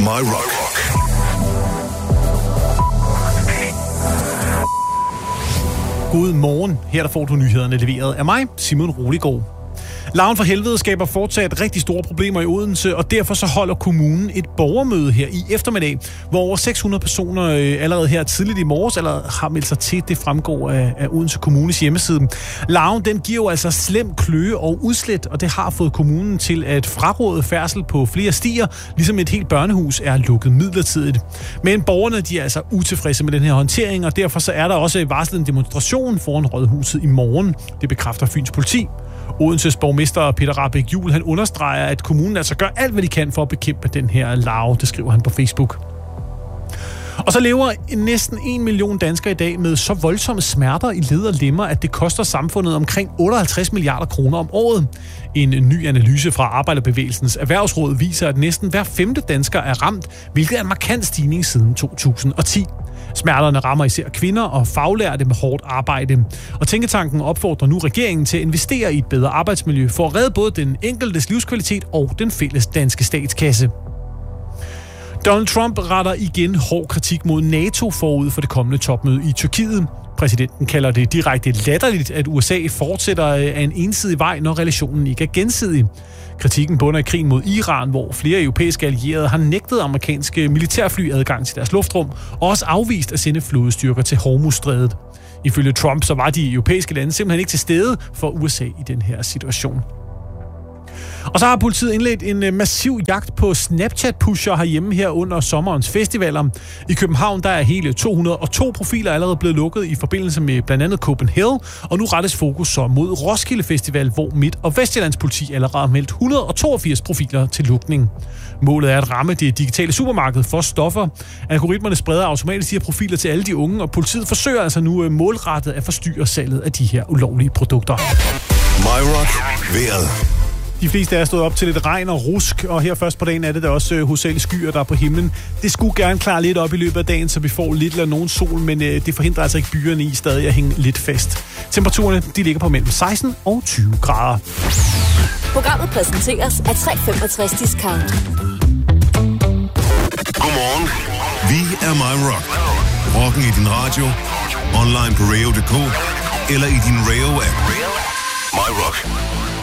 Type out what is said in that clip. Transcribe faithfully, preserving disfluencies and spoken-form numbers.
My Rock. God morgen. Her der får du nyhederne leveret af mig, Simon Roligård. Larven fra helvede skaber fortsat rigtig store problemer i Odense, og derfor så holder kommunen et borgermøde her i eftermiddag, hvor over seks hundrede personer allerede her tidligt i morges allerede har meldt sig til. Det fremgår af, af Odense Kommunes hjemmeside. Larven den giver jo altså slem kløe og udslæt, og det har fået kommunen til at fraråde færdsel på flere stier, ligesom et helt børnehus er lukket midlertidigt. Men borgerne de er altså utilfredse med den her håndtering, og derfor så er der også varslet en demonstration foran Rådhuset i morgen. Det bekræfter Fyns politi. Odenses borgmester Peter Rahbæk Juhl, han understreger, at kommunen altså gør alt, hvad de kan for at bekæmpe den her larve. Det skriver han på Facebook. Og så lever næsten en million danskere i dag med så voldsomme smerter i led og lemmer, at det koster samfundet omkring otteoghalvtreds milliarder kroner om året. En ny analyse fra Arbejderbevægelsens Erhvervsråd viser, at næsten hver femte dansker er ramt, hvilket er en markant stigning siden to tusind og ti. Smerterne rammer især kvinder og faglærte med hårdt arbejde. Og Tænketanken opfordrer nu regeringen til at investere i et bedre arbejdsmiljø for at redde både den enkeltes livskvalitet og den fælles danske statskasse. Donald Trump retter igen hård kritik mod NATO forud for det kommende topmøde i Tyrkiet. Præsidenten kalder det direkte latterligt, at U S A fortsætter af en ensidig vej, når relationen ikke er gensidig. Kritikken bunder i krigen mod Iran, hvor flere europæiske allierede har nægtet amerikanske militærfly adgang til deres luftrum, og også afvist at sende flådestyrker til Hormuzstrædet. Ifølge Trump så var de europæiske lande simpelthen ikke til stede for U S A i den her situation. Og så har politiet indledt en massiv jagt på Snapchat-pusher herhjemme her under sommerens festivaler. I København der er hele to hundrede og to profiler allerede blevet lukket i forbindelse med blandt andet Copenhagen, og nu rettes fokus så mod Roskilde Festival, hvor Midt- og Vestjyllands politi allerede har meldt et hundrede og toogfirs profiler til lukning. Målet er at ramme det digitale supermarked for stoffer. Algoritmerne spreder automatisk de her profiler til alle de unge, og politiet forsøger altså nu målrettet at forstyrre salget af de her ulovlige produkter. My Rock. Vejret. De fleste er stået op til lidt regn og rusk, og her først på dagen er det der også øh, hovedsageligt skyer, der er på himlen. Det skulle gerne klare lidt op i løbet af dagen, så vi får lidt eller nogen sol, men øh, det forhindrer altså ikke byerne i stadig at hænge lidt fast. Temperaturerne de ligger på mellem seksten og tyve grader. Programmet præsenteres af tre femogtres Discount. Godmorgen. Vi er My Rock. Rocken i din radio, online på radio punktum d k eller i din Radio-app. My Rock.